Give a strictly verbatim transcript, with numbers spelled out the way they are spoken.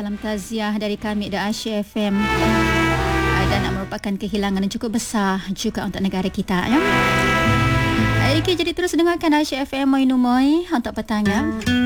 salam taziah dari kami The Asia F M. Dan merupakan kehilangan yang cukup besar juga untuk negara kita, ya. Okey, jadi terus dengarkan Asia F M Moi Numoi untuk petang, ya.